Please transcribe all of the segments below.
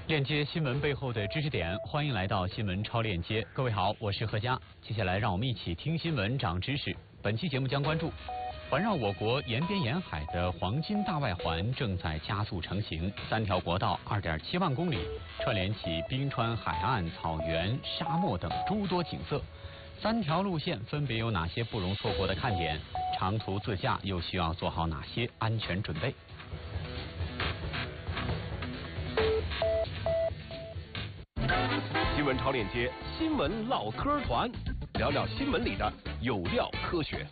链接新闻背后的知识点，欢迎来到新闻超链接。各位好，我是何佳。接下来让我们一起听新闻长知识。本期节目将关注环绕我国沿边沿海的黄金大外环正在加速成型，3条国道2.7万公里，串联起冰川、海岸、草原、沙漠等诸多景色。3条路线分别有哪些不容错过的看点？长途自驾又需要做好哪些安全准备？ 新闻超链接，新闻唠嗑团，聊聊新闻里的有料科学。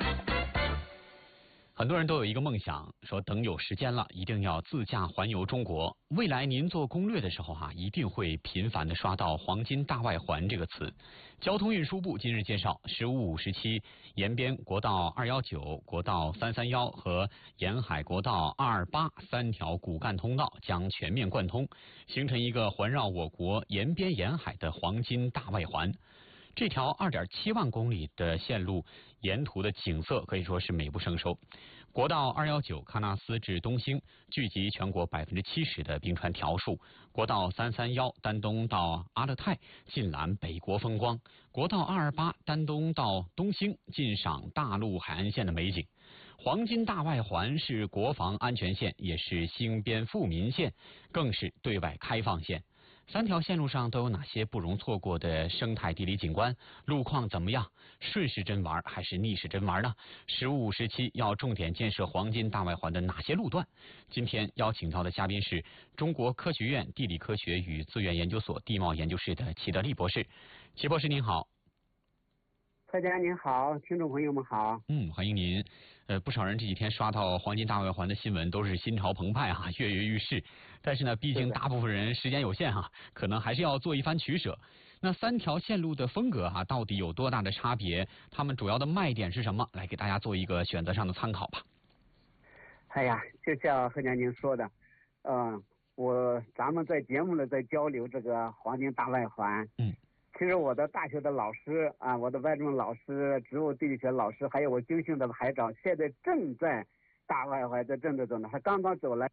很多人都有一个梦想，说等有时间了，一定要自驾环游中国。未来您做攻略的时候一定会频繁地刷到黄金大外环这个词。交通运输部今日介绍，15、57沿边国道219、国道331和沿海国道2283条骨干通道将全面贯通，形成一个环绕我国沿边沿海的黄金大外环。这条2.7万公里的线路，沿途的景色可以说是美不胜收。国道219喀纳斯至东兴，聚集全国70%的冰川条数；国道331丹东到阿勒泰，尽览北国风光；国道228丹东到东兴，尽赏大陆海岸线的美景。黄金大外环是国防安全线，也是兴边富民线，更是对外开放线。3条线路上都有哪些不容错过的生态地理景观？路况怎么样？顺时针玩还是逆时针玩呢？15、57要重点建设黄金大外环的哪些路段？今天邀请到的嘉宾是中国科学院地理科学与资源研究所地貌研究室的齐德利博士。齐博士您好。 何家您好，听众朋友们好。 欢迎您。不少人这几天刷到黄金大外环的新闻，都是心潮澎湃跃跃欲试。但是呢，毕竟大部分人时间有限可能还是要做一番取舍。那3条线路的风格到底有多大的差别？它们主要的卖点是什么？来给大家做一个选择上的参考吧。 哎呀，就像何家您说的，咱们在节目里在交流这个黄金大外环。其实我的大学的老师我的外种老师、植物地理学老师，还有我军训的排长，现在正在大外环在正在走呢。他刚刚走了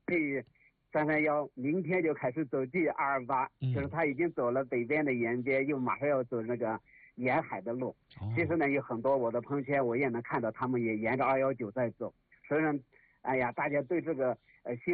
331，明天就开始走G228，就是他已经走了北边的沿边，又马上要走那个沿海的路。其实呢，有很多我的朋友圈我也能看到，他们也沿着219在走。所以呢，哎呀，大家对这个